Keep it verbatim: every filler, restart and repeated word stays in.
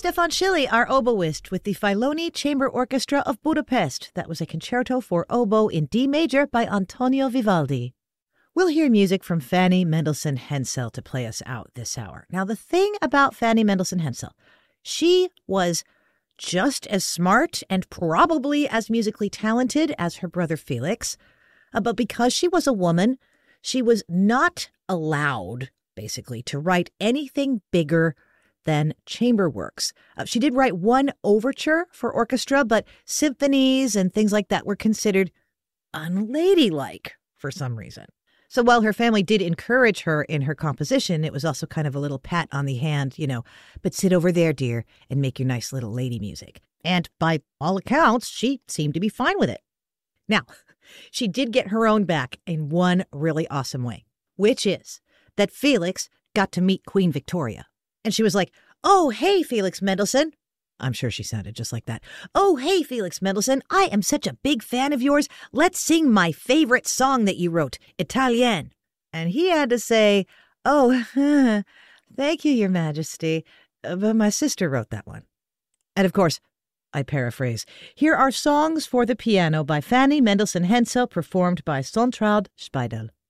Stefan Schilly, our oboist, with the Filoni Chamber Orchestra of Budapest. That was a concerto for oboe in D major by Antonio Vivaldi. We'll hear music from Fanny Mendelssohn Hensel to play us out this hour. Now, the thing about Fanny Mendelssohn Hensel, she was just as smart and probably as musically talented as her brother Felix. Uh, but because she was a woman, she was not allowed, basically, to write anything bigger than chamber works. Uh, she did write one overture for orchestra, but symphonies and things like that were considered unladylike for some reason. So while her family did encourage her in her composition, it was also kind of a little pat on the hand, you know, but sit over there, dear, and make your nice little lady music. And by all accounts, she seemed to be fine with it. Now, she did get her own back in one really awesome way, which is that Felix got to meet Queen Victoria. And she was like, "Oh, hey, Felix Mendelssohn." I'm sure she sounded just like that. "Oh, hey, Felix Mendelssohn, I am such a big fan of yours. Let's sing my favorite song that you wrote, Italien." And he had to say, "Oh, thank you, Your Majesty, but my sister wrote that one." And of course, I paraphrase, here are songs for the piano by Fanny Mendelssohn Hensel, performed by Sontraud Speidel.